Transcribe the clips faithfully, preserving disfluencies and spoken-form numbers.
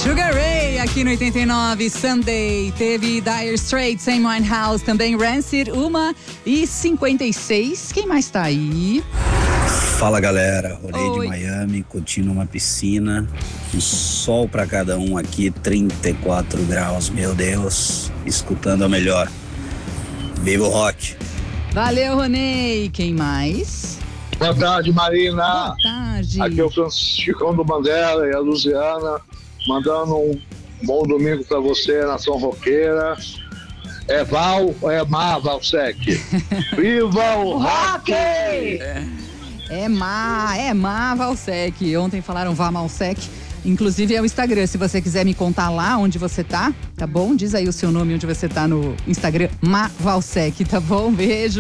Sugar Ray aqui no oitenta e nove, Sunday. Teve Dire Straits, Amy Winehouse, também Rancid, uma e cinquenta e seis. Quem mais tá aí? Fala galera, rolê Oi. de Miami, curtindo uma piscina, um sol pra cada um aqui, trinta e quatro graus, meu Deus, escutando a melhor. Viva o rock! Valeu, Ronei. Quem mais? Boa tarde, Marina. Boa tarde. Aqui é o Franciscão do Mandela e a Luciana, mandando um bom domingo pra você, nação roqueira. É Val ou é Mar Valsec? Viva o rock! É Má, é Má Valsec. Ontem falaram Vá Malsec. Inclusive é o Instagram, se você quiser me contar lá onde você tá, tá bom? Diz aí o seu nome, onde você tá no Instagram, Má Valsec, tá bom? Beijo.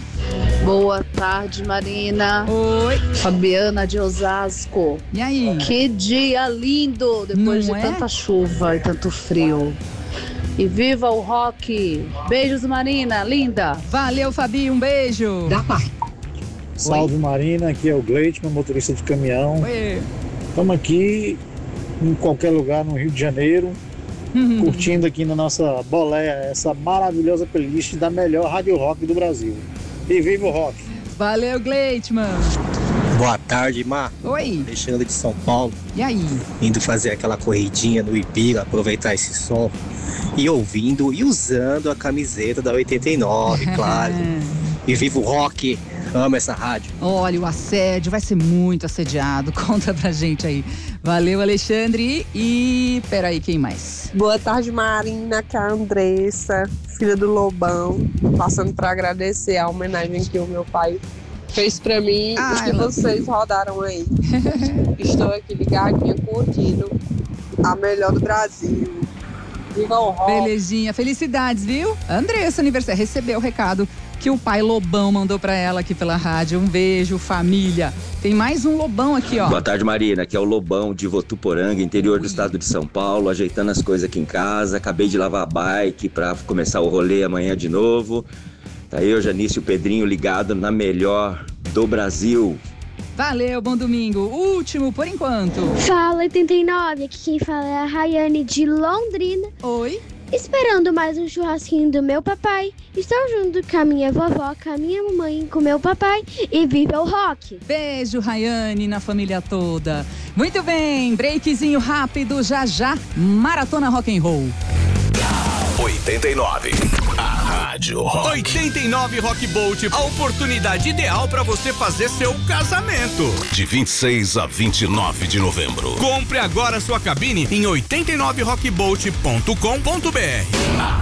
Boa tarde, Marina. Oi. Fabiana de Osasco. E aí? Que dia lindo, depois Não de é? tanta chuva e tanto frio. E viva o rock. Beijos, Marina, linda. Valeu, Fabi, um beijo. Dá pá. Salve Marina, aqui é o Gleitman, motorista de caminhão. Oi. Estamos aqui em qualquer lugar no Rio de Janeiro, curtindo aqui na nossa boleia essa maravilhosa playlist da melhor rádio rock do Brasil. E viva o rock! Valeu, Gleitman. Boa tarde, Mar. Oi. Alexandre de São Paulo. E aí? Indo fazer aquela corridinha no Ibira, aproveitar esse sol. E ouvindo e usando a camiseta da oitenta e nove, claro. E viva o rock! Amo essa rádio. Olha, o assédio vai ser muito assediado. Conta pra gente aí. Valeu, Alexandre. E peraí, quem mais? Boa tarde, Marina, que é a Andressa, filha do Lobão, passando para agradecer a homenagem que o meu pai fez para mim Ah, e que ela... vocês rodaram aí. Estou aqui ligadinha, curtindo a melhor do Brasil. Viva o rock! Belezinha, felicidades, viu? Andressa, aniversário, recebeu o recado que o pai Lobão mandou pra ela aqui pela rádio. Um beijo, família. Tem mais um Lobão aqui, ó. Boa tarde, Marina, que é o Lobão de Votuporanga, interior do estado de São Paulo, ajeitando as coisas aqui em casa. Acabei de lavar a bike pra começar o rolê amanhã de novo. Tá aí o Janice e o Pedrinho ligado na melhor do Brasil. Valeu, bom domingo. Último por enquanto. Fala oitenta e nove, aqui quem fala é a Rayane de Londrina. Oi. Esperando mais um churrasquinho do meu papai. Estou junto com a minha vovó, com a minha mamãe, com o meu papai. E viva o rock! Beijo, Rayane, na família toda. Muito bem, breakzinho rápido, já já. Maratona Rock and Roll. oitenta e nove. A Rádio Rock. oitenta e nove Rock Bolt, a oportunidade ideal para você fazer seu casamento. De vinte e seis a vinte e nove de novembro. Compre agora sua cabine em oitenta e nove rock bolt ponto com ponto b r.